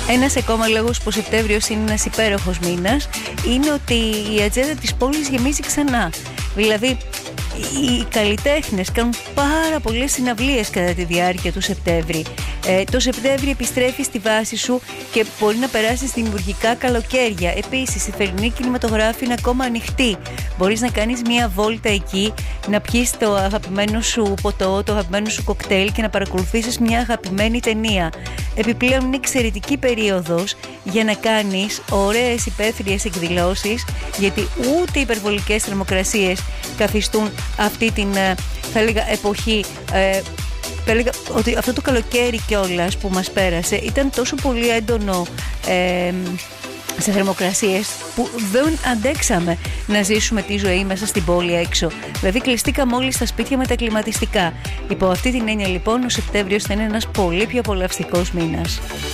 Ένας ακόμα λόγος που ο Σεπτέμβριος είναι ένας υπέροχος μήνας είναι ότι η ατζέντα της πόλης γεμίζει ξανά. Δηλαδή, οι καλλιτέχνες κάνουν πάρα πολλές συναυλίες κατά τη διάρκεια του Σεπτέμβρη. Το Σεπτέμβρη επιστρέφει στη βάση σου και μπορεί να περάσεις δημιουργικά καλοκαίρια. Επίσης, η θερινή κινηματογράφη είναι ακόμα ανοιχτή. Μπορείς να κάνεις μια βόλτα εκεί, να πιεις το αγαπημένο σου ποτό, το αγαπημένο σου κοκτέιλ και να παρακολουθήσεις μια αγαπημένη ταινία. Επιπλέον, είναι εξαιρετική περίοδος για να κάνεις ωραίες υπαίθριες εκδηλώσεις, γιατί ούτε υπερβολικές θερμοκρασίες καθιστούν αυτή την, θα έλεγα, εποχή. Θα έλεγα ότι αυτό το καλοκαίρι κιόλας που μας πέρασε ήταν τόσο πολύ έντονο σε θερμοκρασίες που δεν αντέξαμε να ζήσουμε τη ζωή μέσα στην πόλη έξω. Δηλαδή κλειστήκαμε όλοι στα σπίτια με τα κλιματιστικά. Υπό αυτή την έννοια λοιπόν ο Σεπτέμβριος θα είναι ένας πολύ πιο απολαυστικός μήνας.